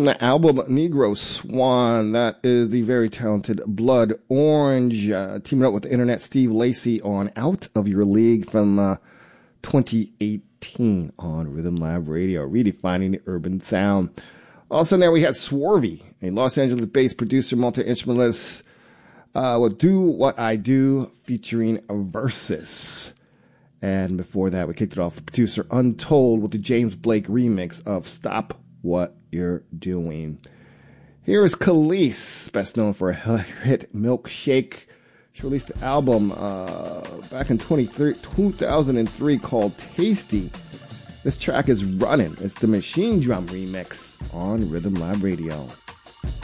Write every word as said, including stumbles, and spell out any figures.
From the album Negro Swan, that is the very talented Blood Orange, uh, teaming up with the internet Steve Lacy on Out of Your League from uh, twenty eighteen on Rhythm Lab Radio, redefining the urban sound. Also in there we had Swervy, a Los Angeles-based producer, multi-instrumentalist, uh, with Do What I Do featuring Versus. And before that, we kicked it off with producer Untold with the James Blake remix of Stop What You're Doing. Here is Khalees, best known for a hit Milkshake. She released an album uh, back in two thousand three called Tasty. This track is Running. It's the Machine Drum remix on Rhythm Lab Radio.